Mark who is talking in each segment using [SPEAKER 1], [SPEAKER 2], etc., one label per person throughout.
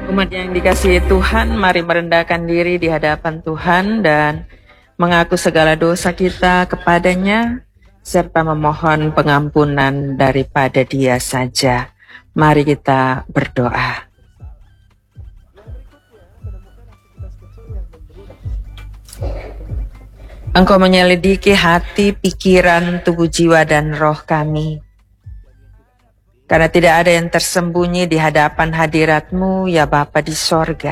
[SPEAKER 1] Umat yang dikasihi Tuhan, mari merendahkan diri di hadapan Tuhan dan mengaku segala dosa kita kepadanya, serta memohon pengampunan daripada Dia saja. Mari kita berdoa. Engkau menyelidiki hati, pikiran, tubuh, jiwa, dan roh kami. Karena tidak ada yang tersembunyi di hadapan hadirat-Mu, ya Bapa di sorga.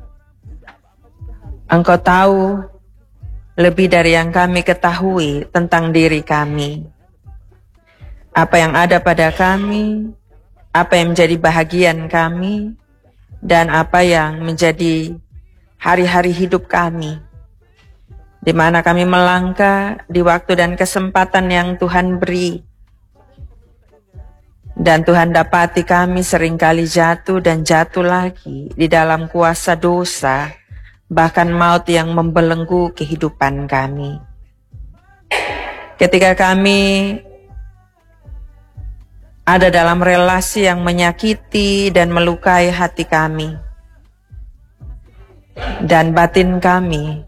[SPEAKER 1] Engkau tahu lebih dari yang kami ketahui tentang diri kami. Apa yang ada pada kami, apa yang menjadi bahagian kami, dan apa yang menjadi hari-hari hidup kami. Di mana kami melangkah di waktu dan kesempatan yang Tuhan beri. Dan Tuhan dapati kami seringkali jatuh dan jatuh lagi di dalam kuasa dosa, bahkan maut yang membelenggu kehidupan kami. Ketika kami ada dalam relasi yang menyakiti dan melukai hati kami dan batin kami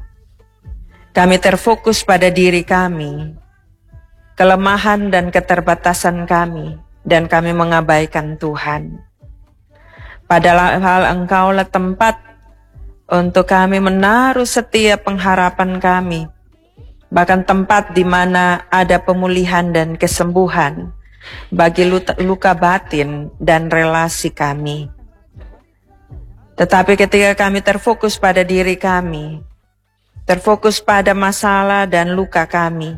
[SPEAKER 1] terfokus pada diri kami, kelemahan dan keterbatasan kami, dan kami mengabaikan Tuhan. Padahal Engkaulah tempat untuk kami menaruh setiap pengharapan kami, bahkan tempat di mana ada pemulihan dan kesembuhan bagi luka batin dan relasi kami. Tetapi ketika kami terfokus pada diri kami, terfokus pada masalah dan luka kami,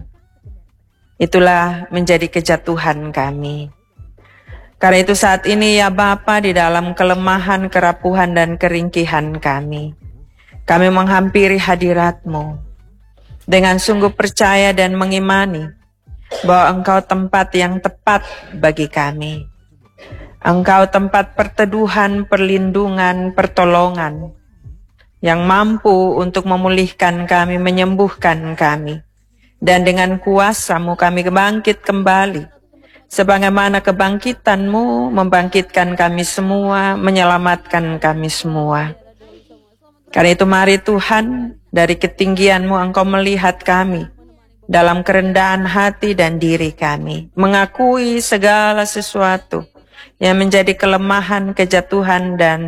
[SPEAKER 1] itulah menjadi kejatuhan kami. Karena itu saat ini ya Bapa, di dalam kelemahan, kerapuhan, dan keringkihan kami menghampiri hadirat-Mu dengan sungguh percaya dan mengimani bahwa Engkau tempat yang tepat bagi kami. Engkau tempat perteduhan, perlindungan, pertolongan yang mampu untuk memulihkan kami, menyembuhkan kami. Dan dengan kuasa-Mu kami bangkit kembali. Sebagaimana kebangkitan-Mu membangkitkan kami semua, menyelamatkan kami semua. Karena itu mari Tuhan, dari ketinggian-Mu Engkau melihat kami dalam kerendahan hati dan diri kami, mengakui segala sesuatu yang menjadi kelemahan, kejatuhan, dan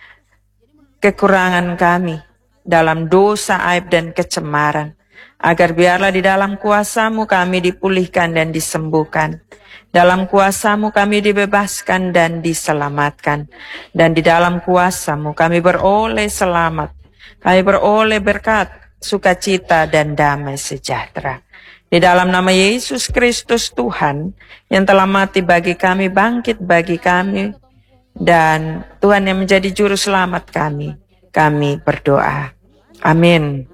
[SPEAKER 1] kekurangan kami dalam dosa, aib, dan kecemaran. Agar biarlah di dalam kuasa-Mu kami dipulihkan dan disembuhkan. Dalam kuasa-Mu kami dibebaskan dan diselamatkan. Dan di dalam kuasa-Mu kami beroleh selamat. Kami beroleh berkat, sukacita, dan damai sejahtera. Di dalam nama Yesus Kristus Tuhan yang telah mati bagi kami, bangkit bagi kami, dan Tuhan yang menjadi juru selamat kami berdoa. Amin.